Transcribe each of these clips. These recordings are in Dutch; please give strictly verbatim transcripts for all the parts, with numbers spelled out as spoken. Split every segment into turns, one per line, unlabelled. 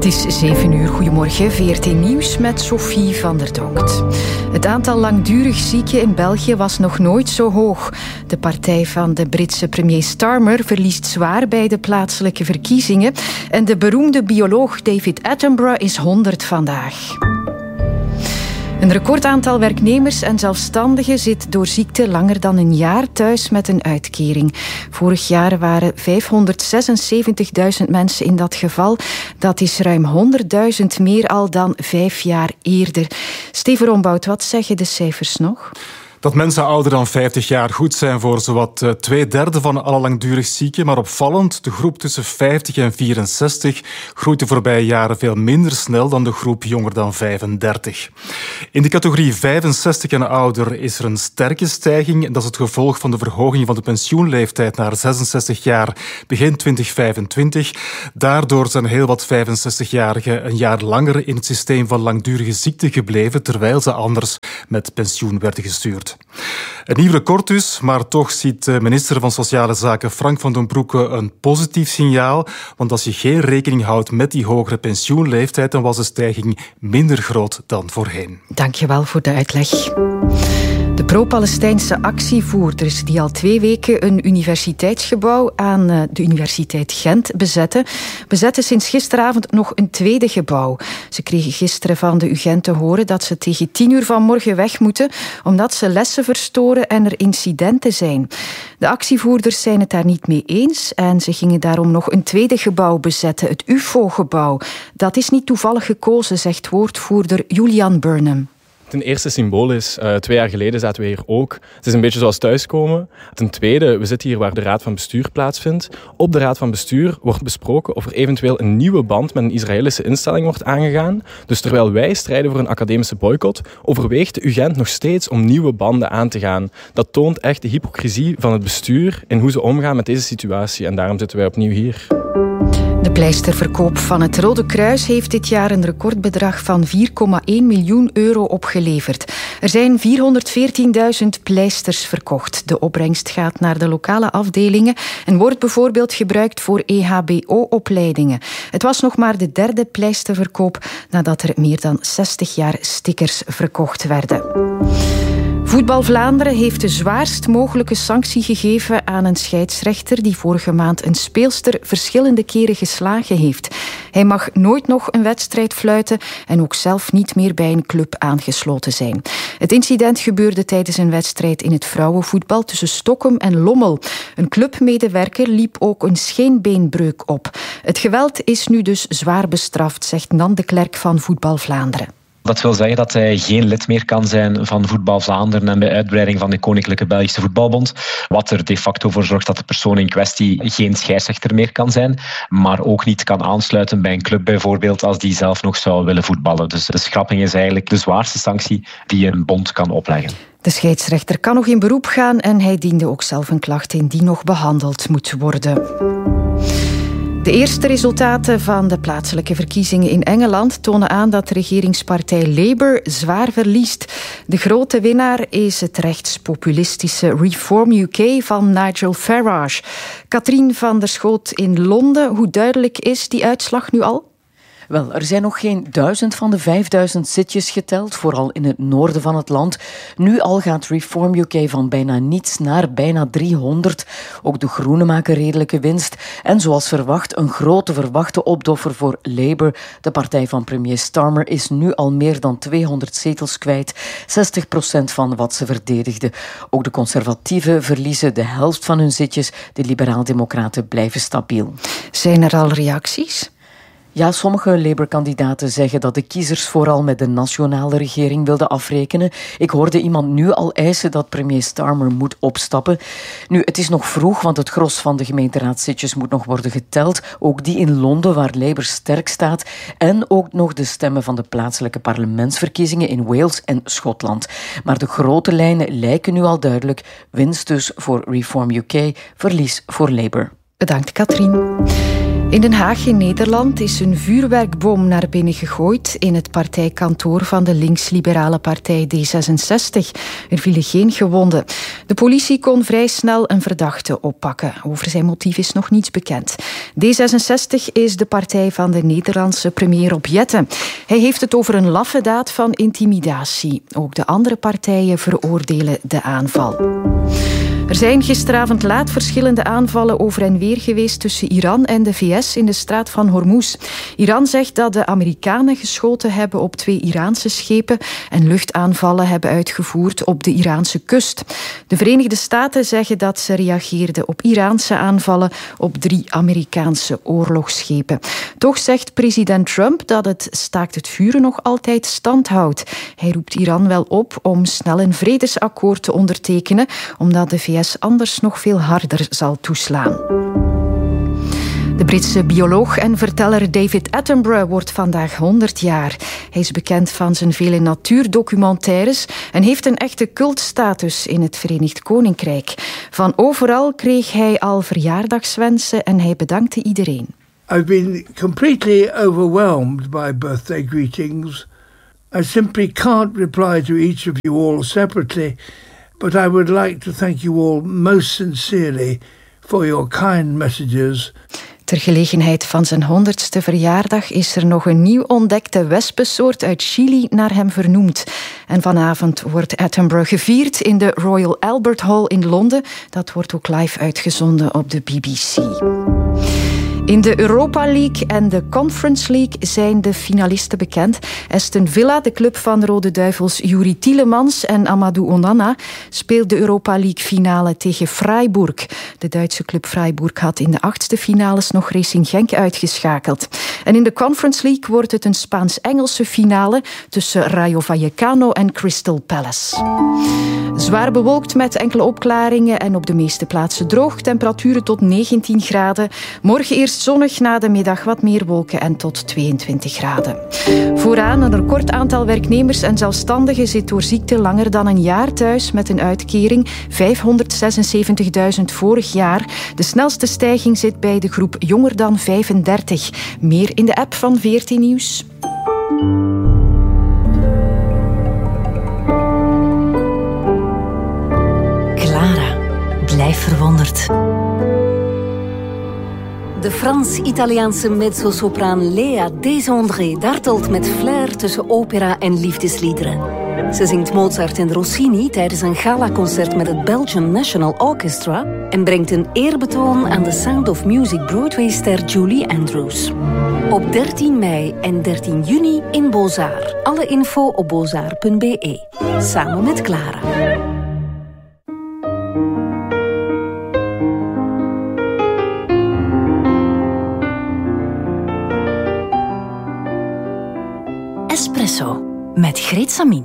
Het is zeven uur. Goedemorgen. V R T Nieuws met Sophie van der Donkt. Het aantal langdurig zieken in België was nog nooit zo hoog. De partij van de Britse premier Starmer verliest zwaar bij de plaatselijke verkiezingen. En de beroemde bioloog David Attenborough is honderd vandaag. Een recordaantal werknemers en zelfstandigen zit door ziekte langer dan een jaar thuis met een uitkering. Vorig jaar waren vijfhonderdzesenzeventigduizend mensen in dat geval. Dat is ruim honderdduizend meer al dan vijf jaar eerder. Steven Rombout, wat zeggen de cijfers nog?
Dat mensen ouder dan vijftig jaar goed zijn voor zowat uh, twee derde van alle langdurig zieken. Maar opvallend, de groep tussen vijftig en vierenzestig groeit de voorbije jaren veel minder snel dan de groep jonger dan vijfendertig. In de categorie vijfenzestig en ouder is er een sterke stijging. Dat is het gevolg van de verhoging van de pensioenleeftijd naar zesenzestig jaar begin twintig vijfentwintig. Daardoor zijn heel wat vijfenzestigjarigen een jaar langer in het systeem van langdurige ziekte gebleven, terwijl ze anders met pensioen werden gestuurd. Een nieuw record dus, maar toch ziet minister van Sociale Zaken Frank van den Broeke een positief signaal. Want als je geen rekening houdt met die hogere pensioenleeftijd, dan was de stijging minder groot dan voorheen.
Dank je wel voor de uitleg. De pro-Palestijnse actievoerders die al twee weken een universiteitsgebouw aan de Universiteit Gent bezetten, bezetten sinds gisteravond nog een tweede gebouw. Ze kregen gisteren van de U Gent te horen dat ze tegen tien uur vanmorgen weg moeten, omdat ze lessen verstoren en er incidenten zijn. De actievoerders zijn het daar niet mee eens en ze gingen daarom nog een tweede gebouw bezetten, het U F O-gebouw. Dat is niet toevallig gekozen, zegt woordvoerder Julian Burnham.
Ten eerste symbolisch. Uh, twee jaar geleden zaten we hier ook. Het is een beetje zoals thuiskomen. Ten tweede, we zitten hier waar de Raad van Bestuur plaatsvindt. Op de Raad van Bestuur wordt besproken of er eventueel een nieuwe band met een Israëlische instelling wordt aangegaan. Dus terwijl wij strijden voor een academische boycott, overweegt de U Gent nog steeds om nieuwe banden aan te gaan. Dat toont echt de hypocrisie van het bestuur in hoe ze omgaan met deze situatie. En daarom zitten wij opnieuw hier.
De pleisterverkoop van het Rode Kruis heeft dit jaar een recordbedrag van vier komma één miljoen euro opgeleverd. Er zijn vierhonderdveertienduizend pleisters verkocht. De opbrengst gaat naar de lokale afdelingen en wordt bijvoorbeeld gebruikt voor E H B O-opleidingen. Het was nog maar de derde pleisterverkoop nadat er meer dan zestig jaar stickers verkocht werden. Voetbal Vlaanderen heeft de zwaarst mogelijke sanctie gegeven aan een scheidsrechter die vorige maand een speelster verschillende keren geslagen heeft. Hij mag nooit nog een wedstrijd fluiten en ook zelf niet meer bij een club aangesloten zijn. Het incident gebeurde tijdens een wedstrijd in het vrouwenvoetbal tussen Stokkum en Lommel. Een clubmedewerker liep ook een scheenbeenbreuk op. Het geweld is nu dus zwaar bestraft, zegt Nan de Klerk van Voetbal Vlaanderen.
Dat wil zeggen dat hij geen lid meer kan zijn van Voetbal Vlaanderen en bij uitbreiding van de Koninklijke Belgische Voetbalbond. Wat er de facto voor zorgt dat de persoon in kwestie geen scheidsrechter meer kan zijn, maar ook niet kan aansluiten bij een club bijvoorbeeld als die zelf nog zou willen voetballen. Dus de schrapping is eigenlijk de zwaarste sanctie die een bond kan opleggen.
De scheidsrechter kan nog in beroep gaan en hij diende ook zelf een klacht in die nog behandeld moet worden. De eerste resultaten van de plaatselijke verkiezingen in Engeland tonen aan dat de regeringspartij Labour zwaar verliest. De grote winnaar is het rechtspopulistische Reform U K van Nigel Farage. Katrien van der Schoot in Londen, hoe duidelijk is die uitslag nu al?
Wel, er zijn nog geen duizend van de vijfduizend zitjes geteld, vooral in het noorden van het land. Nu al gaat Reform U K van bijna niets naar bijna driehonderd. Ook de Groenen maken redelijke winst. En zoals verwacht, een grote verwachte opdoffer voor Labour. De partij van premier Starmer is nu al meer dan tweehonderd zetels kwijt. zestig procent van wat ze verdedigden. Ook de conservatieven verliezen de helft van hun zitjes. De liberaal-democraten blijven stabiel.
Zijn er al reacties?
Ja, sommige Labour-kandidaten zeggen dat de kiezers vooral met de nationale regering wilden afrekenen. Ik hoorde iemand nu al eisen dat premier Starmer moet opstappen. Nu, het is nog vroeg, want het gros van de gemeenteraadszitjes moet nog worden geteld. Ook die in Londen, waar Labour sterk staat. En ook nog de stemmen van de plaatselijke parlementsverkiezingen in Wales en Schotland. Maar de grote lijnen lijken nu al duidelijk. Winst dus voor Reform U K, verlies voor Labour.
Bedankt, Katrien. In Den Haag in Nederland is een vuurwerkbom naar binnen gegooid in het partijkantoor van de links-liberale partij D zesenzestig. Er vielen geen gewonden. De politie kon vrij snel een verdachte oppakken. Over zijn motief is nog niets bekend. D zesenzestig is de partij van de Nederlandse premier Rob Jetten. Hij heeft het over een laffe daad van intimidatie. Ook de andere partijen veroordelen de aanval. Er zijn gisteravond laat verschillende aanvallen over en weer geweest tussen Iran en de V S in de straat van Hormuz. Iran zegt dat de Amerikanen geschoten hebben op twee Iraanse schepen en luchtaanvallen hebben uitgevoerd op de Iraanse kust. De Verenigde Staten zeggen dat ze reageerden op Iraanse aanvallen op drie Amerikaanse oorlogsschepen. Toch zegt president Trump dat het staakt het vuren nog altijd stand houdt. Hij roept Iran wel op om snel een vredesakkoord te ondertekenen, omdat de V S anders nog veel harder zal toeslaan. De Britse bioloog en verteller David Attenborough wordt vandaag honderd jaar. Hij is bekend van zijn vele natuurdocumentaires en heeft een echte cultstatus in het Verenigd Koninkrijk. Van overal kreeg hij al verjaardagswensen en hij bedankte iedereen.
I've been completely overwhelmed by birthday greetings. I simply can't reply to each of you all separately, but I would like to thank you all most sincerely for your kind messages.
Ter gelegenheid van zijn honderdste verjaardag is er nog een nieuw ontdekte wespensoort uit Chili naar hem vernoemd. En vanavond wordt Attenborough gevierd in de Royal Albert Hall in Londen. Dat wordt ook live uitgezonden op de B B C. In de Europa League en de Conference League zijn de finalisten bekend. Aston Villa, de club van Rode Duivels Youri Tielemans en Amadou Onana, speelt de Europa League finale tegen Freiburg. De Duitse club Freiburg had in de achtste finales nog Racing Genk uitgeschakeld. En in de Conference League wordt het een Spaans-Engelse finale tussen Rayo Vallecano en Crystal Palace. Zwaar bewolkt met enkele opklaringen en op de meeste plaatsen droog. Temperaturen tot negentien graden. Morgen eerst zonnig, na de middag wat meer wolken en tot tweeëntwintig graden. Vooraan een record aantal werknemers en zelfstandigen zit door ziekte langer dan een jaar thuis met een uitkering. vijfhonderdzesenzeventigduizend vorig jaar. De snelste stijging zit bij de groep jonger dan vijfendertig. Meer in de app van V R T Nieuws.
Clara, blijf verwonderd. De Frans-Italiaanse mezzosopraan Lea Desandré dartelt met flair tussen opera en liefdesliederen. Ze zingt Mozart en Rossini tijdens een galaconcert met het Belgian National Orchestra en brengt een eerbetoon aan de Sound of Music Broadway-ster Julie Andrews. Op dertien mei en dertien juni in Beaux-Arts. Alle info op beaux-arts punt b e. Samen met Clara. Espresso met Greet Samin.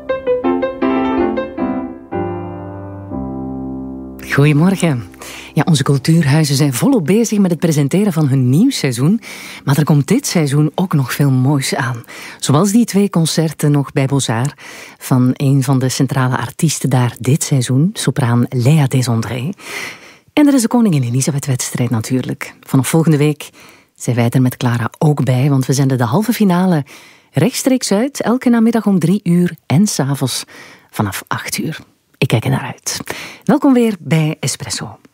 Goedemorgen. Ja, onze cultuurhuizen zijn volop bezig met het presenteren van hun nieuw seizoen. Maar er komt dit seizoen ook nog veel moois aan. Zoals die twee concerten nog bij Beaux-Arts van een van de centrale artiesten daar dit seizoen, sopraan Lea Desandré. En er is de Koningin Elisabeth-wedstrijd natuurlijk. Vanaf volgende week zijn wij er met Clara ook bij, want we zenden de halve finale rechtstreeks uit, elke namiddag om drie uur en 's avonds vanaf acht uur. Ik kijk er naar uit. Welkom weer bij Espresso.